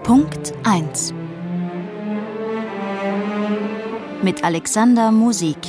Punkt 1 mit Alexander Musik.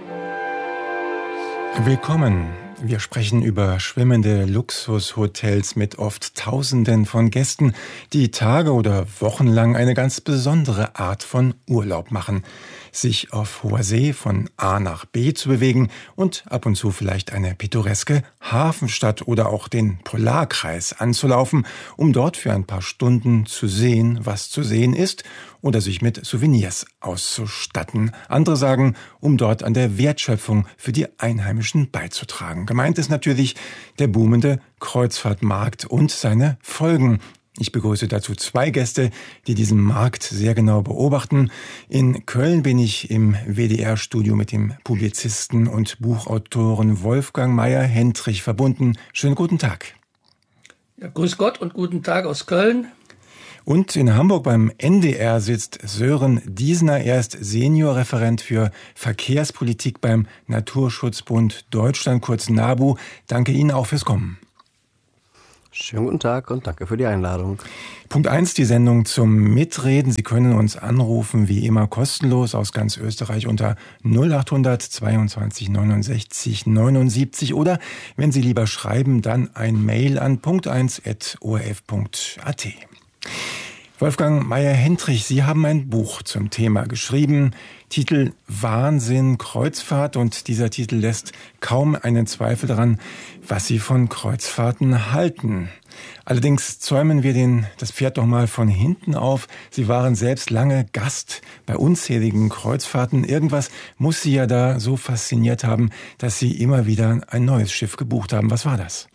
Willkommen. Wir sprechen über schwimmende Luxushotels mit oft Tausenden von Gästen, die Tage oder Wochen lang eine ganz besondere Art von Urlaub machen. Sich auf hoher See von A nach B zu bewegen und ab und zu vielleicht eine pittoreske Hafenstadt oder auch den Polarkreis anzulaufen, um dort für ein paar Stunden zu sehen, was zu sehen ist, oder sich mit Souvenirs auszustatten. Andere sagen, um dort an der Wertschöpfung für die Einheimischen beizutragen. Gemeint ist natürlich der boomende Kreuzfahrtmarkt und seine Folgen. Ich begrüße dazu zwei Gäste, die diesen Markt sehr genau beobachten. In Köln bin ich im WDR-Studio mit dem Publizisten und Buchautoren Wolfgang Meyer-Hentrich verbunden. Schönen guten Tag. Ja, grüß Gott und guten Tag aus Köln. Und in Hamburg beim NDR sitzt Sören Diesner. Er ist Seniorreferent für Verkehrspolitik beim Naturschutzbund Deutschland, kurz NABU. Danke Ihnen auch fürs Kommen. Schönen guten Tag und danke für die Einladung. Punkt 1, die Sendung zum Mitreden. Sie können uns anrufen, wie immer kostenlos aus ganz Österreich unter 0800 22 69 79 oder, wenn Sie lieber schreiben, dann ein Mail an punkt1@orf.at. Wolfgang Meyer-Hentrich, Sie haben ein Buch zum Thema geschrieben, Titel Wahnsinn Kreuzfahrt, und dieser Titel lässt kaum einen Zweifel daran, was Sie von Kreuzfahrten halten. Allerdings zäumen wir das Pferd doch mal von hinten auf. Sie waren selbst lange Gast bei unzähligen Kreuzfahrten. Irgendwas muss Sie ja da so fasziniert haben, dass Sie immer wieder ein neues Schiff gebucht haben. Was war das?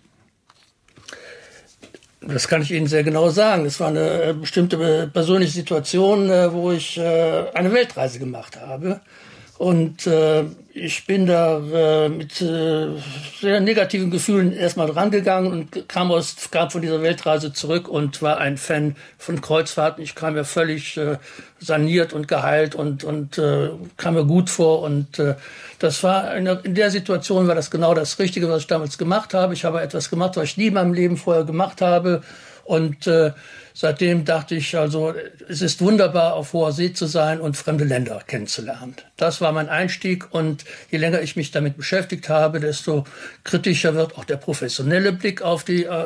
Das kann ich Ihnen sehr genau sagen. Es war eine bestimmte persönliche Situation, wo ich eine Weltreise gemacht habe. Und ich bin da mit sehr negativen Gefühlen erstmal rangegangen und kam von dieser Weltreise zurück und war ein Fan von Kreuzfahrten. Ich kam mir völlig saniert und geheilt und kam mir gut vor. Und das war in der Situation war das genau das Richtige, was ich damals gemacht habe. Ich habe etwas gemacht, was ich nie in meinem Leben vorher gemacht habe. Und seitdem dachte ich, also es ist wunderbar, auf hoher See zu sein und fremde Länder kennenzulernen. Das war mein Einstieg, und je länger ich mich damit beschäftigt habe, desto kritischer wird auch der professionelle Blick auf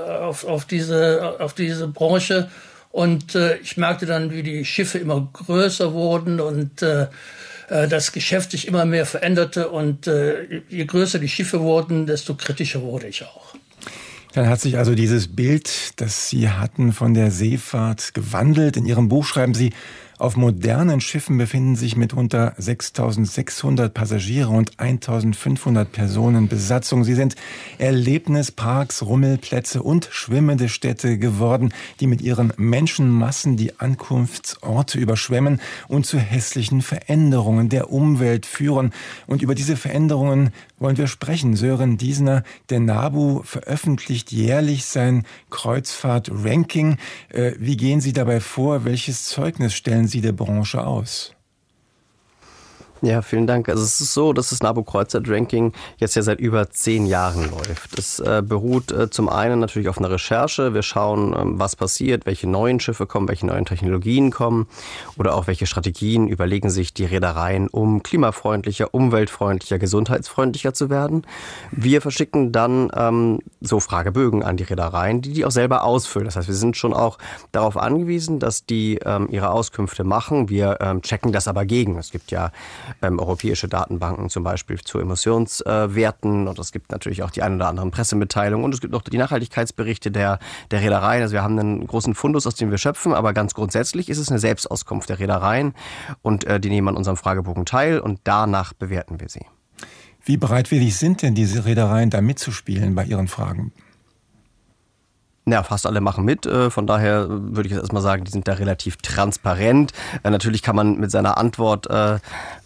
diese Branche. Und ich merkte dann, wie die Schiffe immer größer wurden und das Geschäft sich immer mehr veränderte. Und je größer die Schiffe wurden, desto kritischer wurde ich auch. Dann hat sich also dieses Bild, das Sie hatten von der Seefahrt, gewandelt. In Ihrem Buch schreiben Sie, auf modernen Schiffen befinden sich mitunter 6.600 Passagiere und 1.500 Personen Besatzung. Sie sind Erlebnisparks, Rummelplätze und schwimmende Städte geworden, die mit ihren Menschenmassen die Ankunftsorte überschwemmen und zu hässlichen Veränderungen der Umwelt führen. Und über diese Veränderungen wollen wir sprechen. Sören Diesner, der NABU, veröffentlicht jährlich sein Kreuzfahrt-Ranking. Wie gehen Sie dabei vor? Welches Zeugnis stellen Sie der Branche aus? Ja, vielen Dank. Also es ist so, dass das NABU Kreuzfahrt-Ranking jetzt ja seit über 10 Jahren läuft. Es beruht zum einen natürlich auf einer Recherche. Wir schauen, was passiert, welche neuen Schiffe kommen, welche neuen Technologien kommen oder auch welche Strategien überlegen sich die Reedereien, um klimafreundlicher, umweltfreundlicher, gesundheitsfreundlicher zu werden. Wir verschicken dann so Fragebögen an die Reedereien, die auch selber ausfüllen. Das heißt, wir sind schon auch darauf angewiesen, dass die ihre Auskünfte machen. Wir checken das aber gegen. Es gibt ja europäische Datenbanken zum Beispiel zu Emissionswerten, und es gibt natürlich auch die ein oder anderen Pressemitteilungen, und es gibt auch die Nachhaltigkeitsberichte der Reedereien. Also wir haben einen großen Fundus, aus dem wir schöpfen, aber ganz grundsätzlich ist es eine Selbstauskunft der Reedereien, und die nehmen an unserem Fragebogen teil und danach bewerten wir sie. Wie bereitwillig sind denn diese Reedereien, da mitzuspielen bei Ihren Fragen? Ja, fast alle machen mit. Von daher würde ich jetzt erstmal sagen, die sind da relativ transparent. Natürlich kann man mit seiner Antwort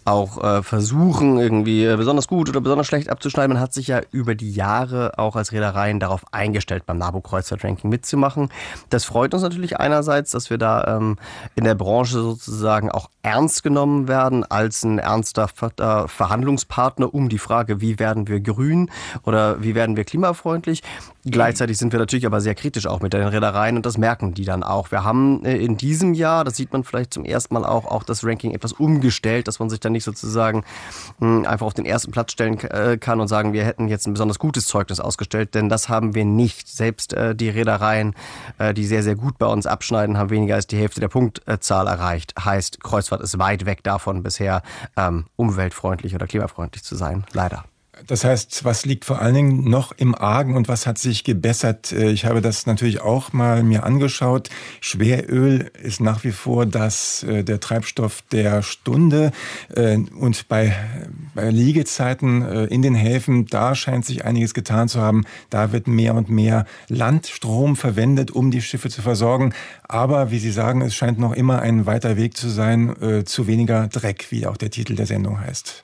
auch versuchen, irgendwie besonders gut oder besonders schlecht abzuschneiden. Man hat sich ja über die Jahre auch als Reedereien darauf eingestellt, beim NABU-Kreuzfahrt-Ranking mitzumachen. Das freut uns natürlich einerseits, dass wir da in der Branche sozusagen auch ernst genommen werden als ein ernster Verhandlungspartner um die Frage, wie werden wir grün oder wie werden wir klimafreundlich. Gleichzeitig sind wir natürlich aber sehr kritisch auch mit den Reedereien und das merken die dann auch. Wir haben in diesem Jahr, das sieht man vielleicht zum ersten Mal auch das Ranking etwas umgestellt, dass man sich dann nicht sozusagen einfach auf den ersten Platz stellen kann und sagen, wir hätten jetzt ein besonders gutes Zeugnis ausgestellt, denn das haben wir nicht. Selbst die Reedereien, die sehr, sehr gut bei uns abschneiden, haben weniger als die Hälfte der Punktzahl erreicht. Heißt, Kreuzfahrt ist weit weg davon, bisher umweltfreundlich oder klimafreundlich zu sein. Leider. Das heißt, was liegt vor allen Dingen noch im Argen und was hat sich gebessert? Ich habe das natürlich auch mal mir angeschaut. Schweröl ist nach wie vor der Treibstoff der Stunde. Und bei Liegezeiten in den Häfen, da scheint sich einiges getan zu haben. Da wird mehr und mehr Landstrom verwendet, um die Schiffe zu versorgen. Aber wie Sie sagen, es scheint noch immer ein weiter Weg zu sein, zu weniger Dreck, wie auch der Titel der Sendung heißt.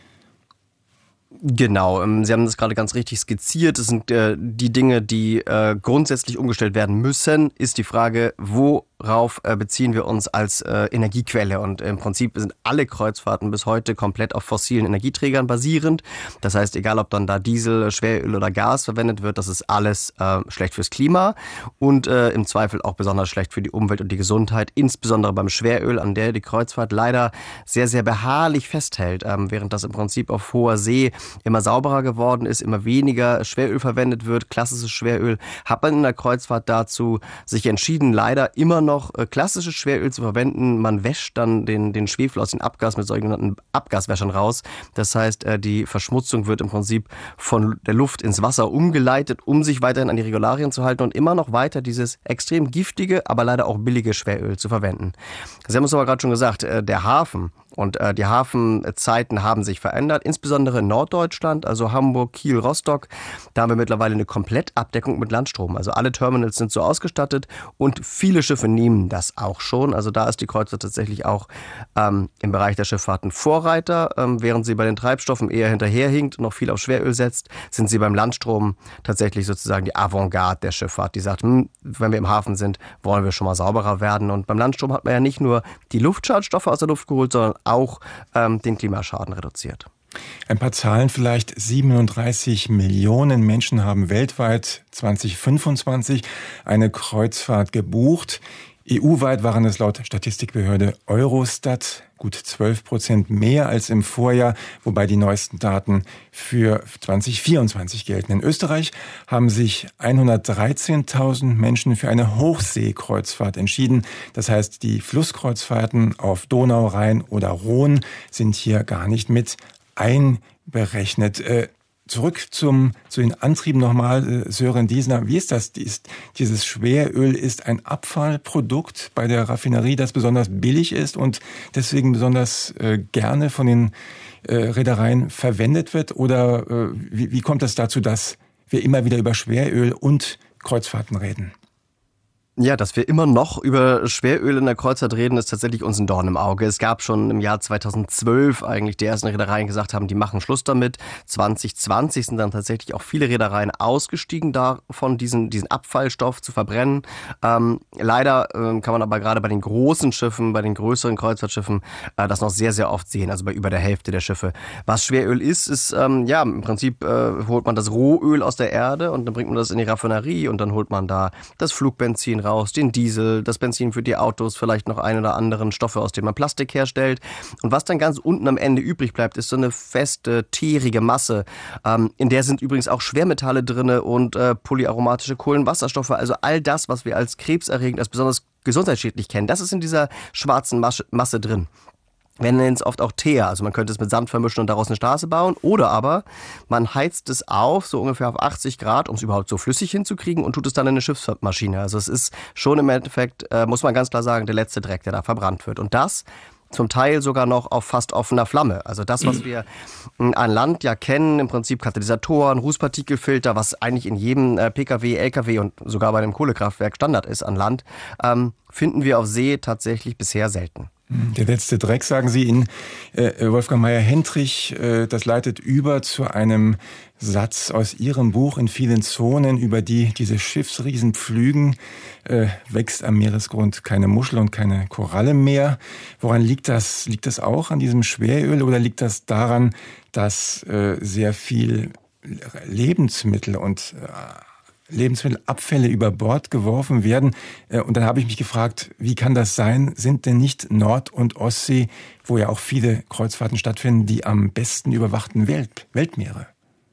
Genau, Sie haben das gerade ganz richtig skizziert. Es sind die Dinge, die grundsätzlich umgestellt werden müssen, ist die Frage, worauf beziehen wir uns als Energiequelle? Und im Prinzip sind alle Kreuzfahrten bis heute komplett auf fossilen Energieträgern basierend. Das heißt, egal ob dann da Diesel, Schweröl oder Gas verwendet wird, das ist alles schlecht fürs Klima und im Zweifel auch besonders schlecht für die Umwelt und die Gesundheit, insbesondere beim Schweröl, an der die Kreuzfahrt leider sehr, sehr beharrlich festhält, während das im Prinzip auf hoher See immer sauberer geworden ist, immer weniger Schweröl verwendet wird, klassisches Schweröl, hat man in der Kreuzfahrt dazu sich entschieden, leider immer noch klassisches Schweröl zu verwenden. Man wäscht dann den Schwefel aus dem Abgas mit sogenannten Abgaswäschern raus. Das heißt, die Verschmutzung wird im Prinzip von der Luft ins Wasser umgeleitet, um sich weiterhin an die Regularien zu halten und immer noch weiter dieses extrem giftige, aber leider auch billige Schweröl zu verwenden. Sie haben es aber gerade schon gesagt, der Hafen und die Hafenzeiten haben sich verändert, insbesondere in Norddeutschland, also Hamburg, Kiel, Rostock. Da haben wir mittlerweile eine Komplettabdeckung mit Landstrom. Also alle Terminals sind so ausgestattet und viele Schiffe nehmen das auch schon. Also da ist die Kreuzfahrt tatsächlich auch im Bereich der Schifffahrt ein Vorreiter. Während sie bei den Treibstoffen eher hinterherhinkt und noch viel auf Schweröl setzt, sind sie beim Landstrom tatsächlich sozusagen die Avantgarde der Schifffahrt. Die sagt, wenn wir im Hafen sind, wollen wir schon mal sauberer werden. Und beim Landstrom hat man ja nicht nur die Luftschadstoffe aus der Luft geholt, sondern auch den Klimaschaden reduziert. Ein paar Zahlen vielleicht. 37 Millionen Menschen haben weltweit 2025 eine Kreuzfahrt gebucht. EU-weit waren es laut Statistikbehörde Eurostat gut 12% mehr als im Vorjahr, wobei die neuesten Daten für 2024 gelten. In Österreich haben sich 113.000 Menschen für eine Hochseekreuzfahrt entschieden. Das heißt, die Flusskreuzfahrten auf Donau, Rhein oder Rhön sind hier gar nicht mit einberechnet. Zurück zu den Antrieben nochmal, Sören Diesner. Wie ist das? Dieses Schweröl ist ein Abfallprodukt bei der Raffinerie, das besonders billig ist und deswegen besonders gerne von den Reedereien verwendet wird? Oder wie kommt es dazu, dass wir immer wieder über Schweröl und Kreuzfahrten reden? Ja, dass wir immer noch über Schweröl in der Kreuzfahrt reden, ist tatsächlich uns ein Dorn im Auge. Es gab schon im Jahr 2012 eigentlich die ersten Reedereien, die gesagt haben, die machen Schluss damit. 2020 sind dann tatsächlich auch viele Reedereien ausgestiegen davon, diesen Abfallstoff zu verbrennen. Leider kann man aber gerade bei den großen Schiffen, bei den größeren Kreuzfahrtschiffen das noch sehr, sehr oft sehen, also bei über der Hälfte der Schiffe. Was Schweröl ist im Prinzip holt man das Rohöl aus der Erde und dann bringt man das in die Raffinerie und dann holt man da das Flugbenzin raus, den Diesel, das Benzin für die Autos, vielleicht noch ein oder anderen Stoffe, aus denen man Plastik herstellt. Und was dann ganz unten am Ende übrig bleibt, ist so eine feste, teerige Masse. In der sind übrigens auch Schwermetalle drin und polyaromatische Kohlenwasserstoffe. Also all das, was wir als krebserregend, als besonders gesundheitsschädlich kennen, das ist in dieser schwarzen Masse drin. Wir nennen es oft auch Teer, also man könnte es mit Sand vermischen und daraus eine Straße bauen. Oder aber man heizt es auf, so ungefähr auf 80 Grad, um es überhaupt so flüssig hinzukriegen und tut es dann in eine Schiffsmaschine. Also es ist schon im Endeffekt, muss man ganz klar sagen, der letzte Dreck, der da verbrannt wird. Und das zum Teil sogar noch auf fast offener Flamme. Also das, was wir an Land ja kennen, im Prinzip Katalysatoren, Rußpartikelfilter, was eigentlich in jedem Pkw, Lkw und sogar bei einem Kohlekraftwerk Standard ist an Land, finden wir auf See tatsächlich bisher selten. Der letzte Dreck, sagen Sie in Wolfgang Meyer-Hendrich, das leitet über zu einem Satz aus Ihrem Buch: In vielen Zonen, über die diese Schiffsriesen pflügen, wächst am Meeresgrund keine Muschel und keine Koralle mehr. Woran liegt das? Liegt das auch an diesem Schweröl oder liegt das daran, dass sehr viel Lebensmittel und Lebensmittelabfälle über Bord geworfen werden? Und dann habe ich mich gefragt, wie kann das sein? Sind denn nicht Nord- und Ostsee, wo ja auch viele Kreuzfahrten stattfinden, die am besten überwachten Weltmeere?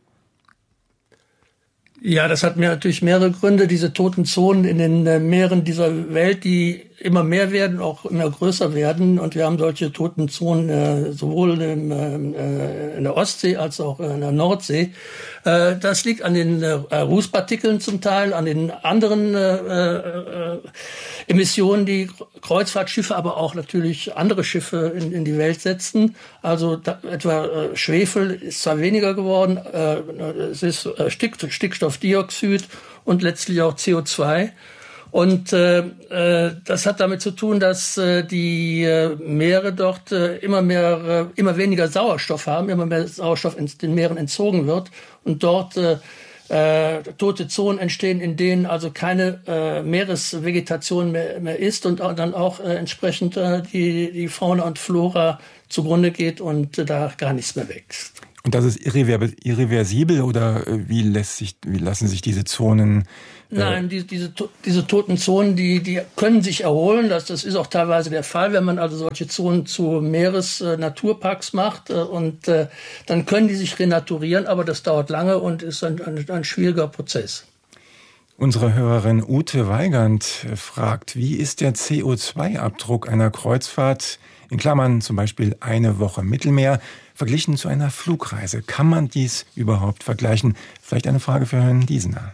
Ja, das hat natürlich mehrere Gründe. Diese toten Zonen in den Meeren dieser Welt, die immer mehr werden, auch immer größer werden. Und wir haben solche toten Zonen sowohl in der Ostsee als auch in der Nordsee. Das liegt an den Rußpartikeln zum Teil, an den anderen Emissionen, die Kreuzfahrtschiffe, aber auch natürlich andere Schiffe in die Welt setzen. Also etwa Schwefel ist zwar weniger geworden, es ist Stickstoffdioxid und letztlich auch CO2. Und das hat damit zu tun, dass die Meere dort immer weniger Sauerstoff haben, immer mehr Sauerstoff in den Meeren entzogen wird und dort tote Zonen entstehen, in denen also keine Meeresvegetation mehr ist und dann auch entsprechend die Fauna und Flora zugrunde geht und da gar nichts mehr wächst. Und das ist irreversibel oder wie lassen sich diese Zonen? Nein, diese toten Zonen, die können sich erholen. Das ist auch teilweise der Fall, wenn man also solche Zonen zu Meeresnaturparks macht und dann können die sich renaturieren, aber das dauert lange und ist ein schwieriger Prozess. Unsere Hörerin Ute Weigand fragt, wie ist der CO2-Abdruck einer Kreuzfahrt, in Klammern zum Beispiel eine Woche Mittelmeer, verglichen zu einer Flugreise? Kann man dies überhaupt vergleichen? Vielleicht eine Frage für Herrn Diesener.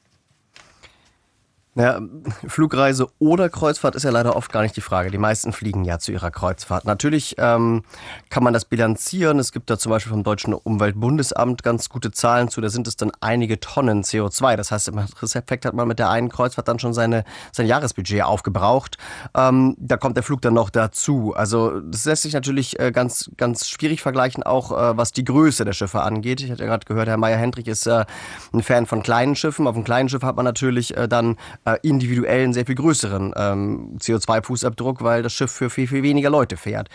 Ja, Flugreise oder Kreuzfahrt ist ja leider oft gar nicht die Frage. Die meisten fliegen ja zu ihrer Kreuzfahrt. Natürlich kann man das bilanzieren. Es gibt da zum Beispiel vom Deutschen Umweltbundesamt ganz gute Zahlen zu. Da sind es dann einige Tonnen CO2. Das heißt, im Endeffekt hat man mit der einen Kreuzfahrt dann schon sein Jahresbudget aufgebraucht. Da kommt der Flug dann noch dazu. Also das lässt sich natürlich ganz, ganz schwierig vergleichen, auch was die Größe der Schiffe angeht. Ich hatte ja gerade gehört, Herr Meyer-Hendrich ist ein Fan von kleinen Schiffen. Auf einem kleinen Schiff hat man natürlich dann individuell einen sehr viel größeren CO2-Fußabdruck, weil das Schiff für viel, viel weniger Leute fährt.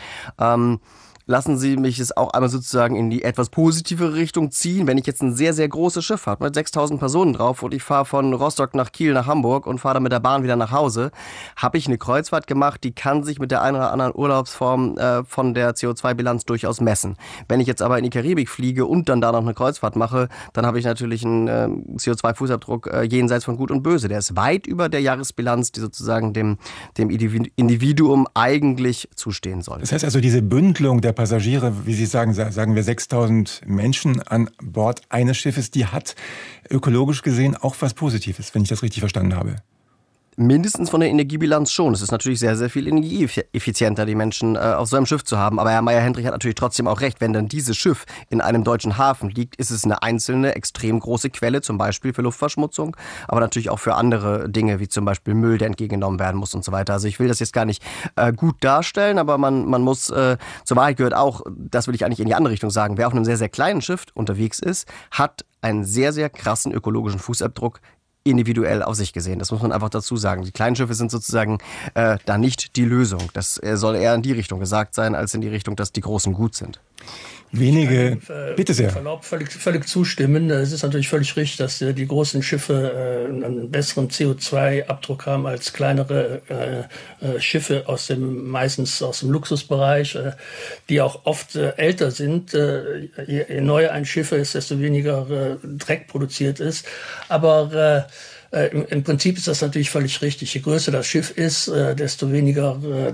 Lassen Sie mich es auch einmal sozusagen in die etwas positivere Richtung ziehen. Wenn ich jetzt ein sehr, sehr großes Schiff habe mit 6.000 Personen drauf und ich fahre von Rostock nach Kiel nach Hamburg und fahre dann mit der Bahn wieder nach Hause, habe ich eine Kreuzfahrt gemacht, die kann sich mit der einen oder anderen Urlaubsform von der CO2-Bilanz durchaus messen. Wenn ich jetzt aber in die Karibik fliege und dann da noch eine Kreuzfahrt mache, dann habe ich natürlich einen CO2-Fußabdruck jenseits von Gut und Böse. Der ist weit über der Jahresbilanz, die sozusagen dem Individuum eigentlich zustehen soll. Das heißt also, diese Bündelung der Passagiere, wie Sie sagen wir 6.000 Menschen an Bord eines Schiffes, die hat ökologisch gesehen auch was Positives, wenn ich das richtig verstanden habe. Mindestens von der Energiebilanz schon. Es ist natürlich sehr, sehr viel energieeffizienter, die Menschen auf so einem Schiff zu haben. Aber Herr Meyer-Hendrich hat natürlich trotzdem auch recht. Wenn dann dieses Schiff in einem deutschen Hafen liegt, ist es eine einzelne, extrem große Quelle, zum Beispiel für Luftverschmutzung, aber natürlich auch für andere Dinge, wie zum Beispiel Müll, der entgegengenommen werden muss und so weiter. Also ich will das jetzt gar nicht gut darstellen, aber man muss, zur Wahrheit gehört auch, das will ich eigentlich in die andere Richtung sagen, wer auf einem sehr, sehr kleinen Schiff unterwegs ist, hat einen sehr, sehr krassen ökologischen Fußabdruck individuell auf sich gesehen. Das muss man einfach dazu sagen. Die kleinen Schiffe sind sozusagen da nicht die Lösung. Das soll eher in die Richtung gesagt sein, als in die Richtung, dass die Großen gut sind. Wenige, bitte sehr. Verlaub, völlig zustimmen. Es ist natürlich völlig richtig, dass die großen Schiffe einen besseren CO2-Abdruck haben als kleinere Schiffe meistens aus dem Luxusbereich, die auch oft älter sind. Je neuer ein Schiff ist, desto weniger Dreck produziert ist. Aber im Prinzip ist das natürlich völlig richtig. Je größer das Schiff ist, desto weniger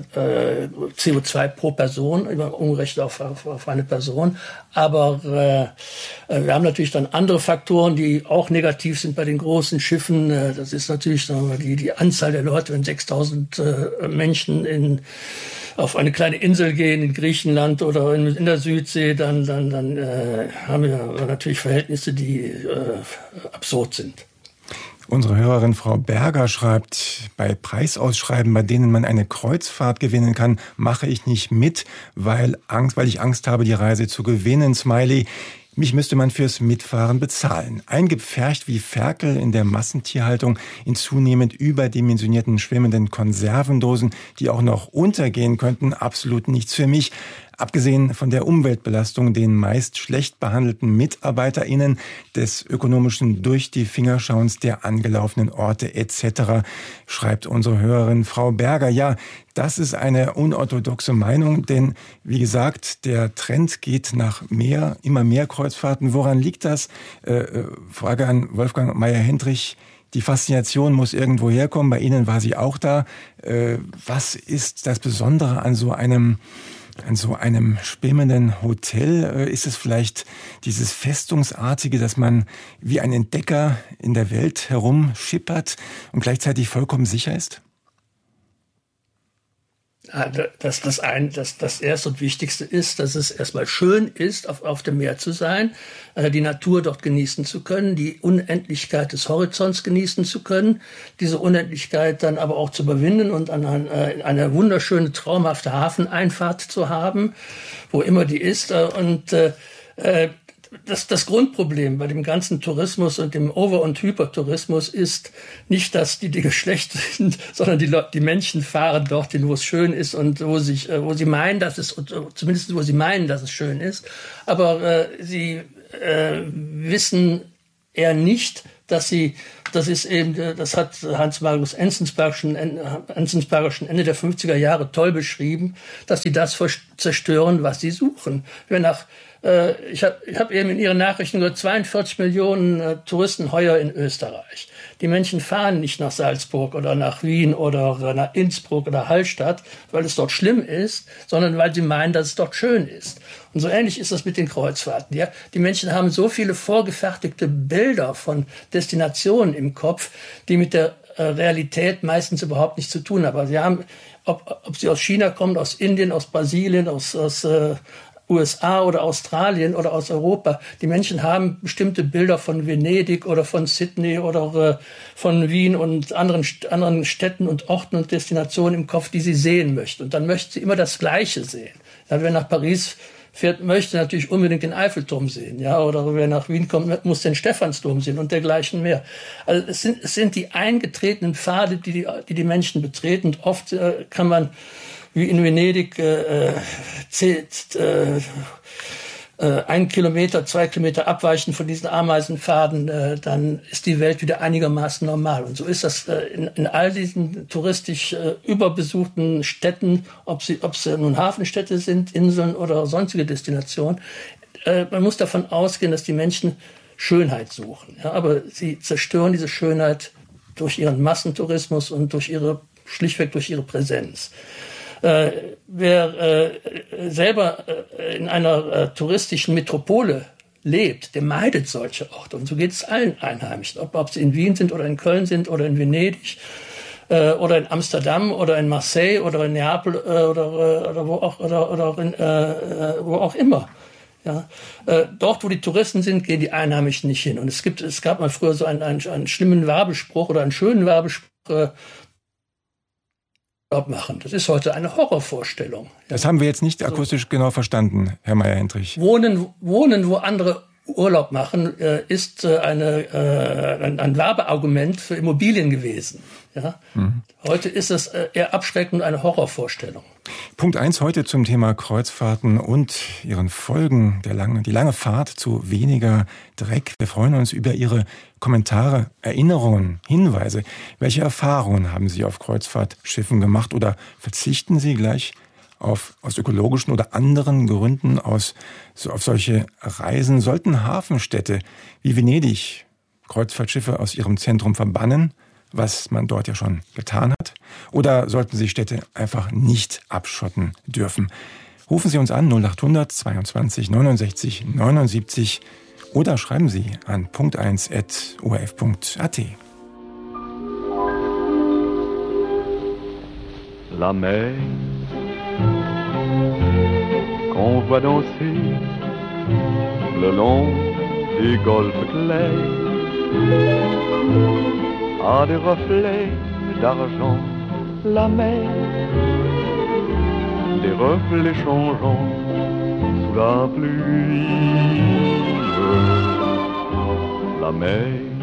CO2 pro Person, umgerechnet auf eine Person. Aber wir haben natürlich dann andere Faktoren, die auch negativ sind bei den großen Schiffen. Das ist natürlich die Anzahl der Leute, wenn 6.000 Menschen auf eine kleine Insel gehen in Griechenland oder in der Südsee, dann haben wir natürlich Verhältnisse, die absurd sind. Unsere Hörerin Frau Berger schreibt, bei Preisausschreiben, bei denen man eine Kreuzfahrt gewinnen kann, mache ich nicht mit, weil ich Angst habe, die Reise zu gewinnen. Smiley. Mich müsste man fürs Mitfahren bezahlen. Eingepfercht wie Ferkel in der Massentierhaltung in zunehmend überdimensionierten schwimmenden Konservendosen, die auch noch untergehen könnten, absolut nichts für mich. Abgesehen von der Umweltbelastung, den meist schlecht behandelten MitarbeiterInnen, des ökonomischen Durch-die-Fingerschauens der angelaufenen Orte etc., schreibt unsere Hörerin Frau Berger. Ja, das ist eine unorthodoxe Meinung, denn wie gesagt, der Trend geht nach immer mehr Kreuzfahrten. Woran liegt das? Frage an Wolfgang Meyer-Hendrich. Die Faszination muss irgendwo herkommen. Bei Ihnen war sie auch da. Was ist das Besondere an so einem schwimmenden Hotel? Ist es vielleicht dieses Festungsartige, dass man wie ein Entdecker in der Welt herumschippert und gleichzeitig vollkommen sicher ist? Das Erste und Wichtigste ist, dass es erstmal schön ist, auf dem Meer zu sein, die Natur dort genießen zu können, die Unendlichkeit des Horizonts genießen zu können, diese Unendlichkeit dann aber auch zu überwinden und eine wunderschöne, traumhafte Hafeneinfahrt zu haben, wo immer die ist. Das Grundproblem bei dem ganzen Tourismus und dem Over- und Hypertourismus ist nicht, dass die Dinge schlecht sind, sondern die Menschen fahren dorthin, wo es schön ist und wo sie meinen, dass es schön ist. Aber sie wissen eher nicht, das hat Hans-Magnus Enzensberger schon Ende der 50er Jahre toll beschrieben, dass sie das zerstören, was sie suchen. Ich hab eben in Ihren Nachrichten gehört, 42 Millionen Touristen heuer in Österreich. Die Menschen fahren nicht nach Salzburg oder nach Wien oder nach Innsbruck oder Hallstatt, weil es dort schlimm ist, sondern weil sie meinen, dass es dort schön ist. Und so ähnlich ist das mit den Kreuzfahrten. Ja? Die Menschen haben so viele vorgefertigte Bilder von Destinationen im Kopf, die mit der Realität meistens überhaupt nichts zu tun haben. Sie haben, ob sie aus China kommen, aus Indien, aus Brasilien, aus USA oder Australien oder aus Europa. Die Menschen haben bestimmte Bilder von Venedig oder von Sydney oder von Wien und anderen Städten und Orten und Destinationen im Kopf, die sie sehen möchten. Und dann möchten sie immer das Gleiche sehen. Ja, wer nach Paris fährt, möchte natürlich unbedingt den Eiffelturm sehen. Ja, oder wer nach Wien kommt, muss den Stephansdom sehen und dergleichen mehr. Also es sind die eingetretenen Pfade, die Menschen betreten. Und oft kann man wie in Venedig 1 Kilometer, 2 Kilometer abweichen von diesen Ameisenpfaden, dann ist die Welt wieder einigermaßen normal. Und so ist das in all diesen touristisch überbesuchten Städten, ob sie nun Hafenstädte sind, Inseln oder sonstige Destinationen. Man muss davon ausgehen, dass die Menschen Schönheit suchen. Ja, aber sie zerstören diese Schönheit durch ihren Massentourismus und schlichtweg durch ihre Präsenz. Wer selber in einer touristischen Metropole lebt, der meidet solche Orte. Und so geht es allen Einheimischen, ob sie in Wien sind oder in Köln sind oder in Venedig oder in Amsterdam oder in Marseille oder in Neapel oder wo auch immer. Ja, dort, wo die Touristen sind, gehen die Einheimischen nicht hin. Und es gab mal früher so einen schlimmen Werbespruch oder einen schönen Werbespruch, machen. Das ist heute eine Horrorvorstellung. Das haben wir jetzt nicht akustisch genau verstanden, Herr Meyer-Hendrich. Wohnen, wo andere Urlaub machen, ist ein Werbeargument für Immobilien gewesen. Ja? Heute ist es eher abschreckend eine Horrorvorstellung. Punkt 1 heute zum Thema Kreuzfahrten und ihren Folgen, die lange Fahrt zu weniger Dreck. Wir freuen uns über Ihre Kommentare, Erinnerungen, Hinweise. Welche Erfahrungen haben Sie auf Kreuzfahrtschiffen gemacht oder verzichten Sie gleich aus ökologischen oder anderen Gründen auf solche Reisen? Sollten Hafenstädte wie Venedig Kreuzfahrtschiffe aus ihrem Zentrum verbannen, was man dort ja schon getan hat? Oder sollten Sie Städte einfach nicht abschotten dürfen? Rufen Sie uns an 0800 22 69 79 oder schreiben Sie an punkt1@orf.at. La mer qu'on voit danser le long des golfes clairs a des reflets d'argent, la mer, des reflets changeants sous la pluie. La mer